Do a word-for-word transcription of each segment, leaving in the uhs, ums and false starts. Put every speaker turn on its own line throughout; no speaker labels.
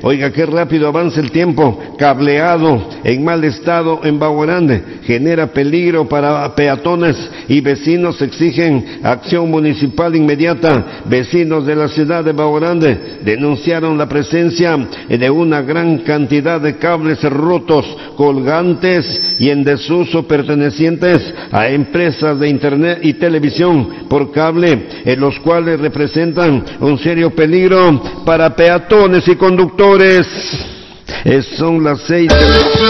Oiga, qué rápido avanza el tiempo. Cableado en mal estado en Bajo Grande genera peligro para peatones y vecinos exigen acción municipal inmediata. Vecinos de la ciudad de Bajo Grande denunciaron la presencia de una gran cantidad de cables rotos, colgantes y en desuso pertenecientes a empresas de internet y televisión por cable, en los cuales representan un serio peligro para peatones y conductores. Eh, son las seis de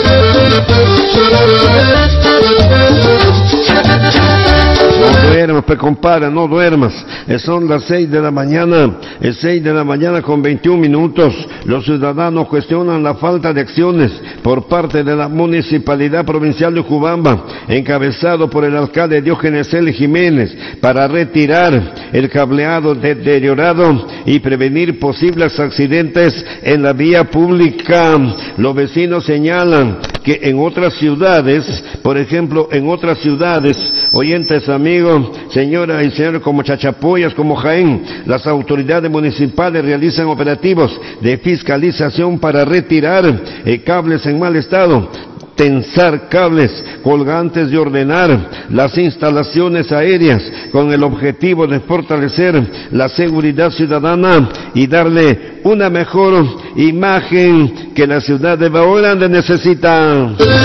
No duermas, pe compadre, no duermas. Eh, son las seis de la mañana, es seis de la mañana con veintiún minutos. Los ciudadanos cuestionan la falta de acciones por parte de la Municipalidad Provincial de Urubamba, encabezado por el alcalde Diógenes L. Jiménez, para retirar el cableado deteriorado y prevenir posibles accidentes en la vía pública. Los vecinos señalan que en otras ciudades, por ejemplo, en otras ciudades, oyentes amigos, señoras y señores, como Chachapoyas, como Jaén, las autoridades municipales realizan operativos de fiscalización para retirar eh, cables en mal estado, tensar cables colgantes y ordenar las instalaciones aéreas con el objetivo de fortalecer la seguridad ciudadana y darle una mejor imagen que la ciudad de Bajo Grande necesita.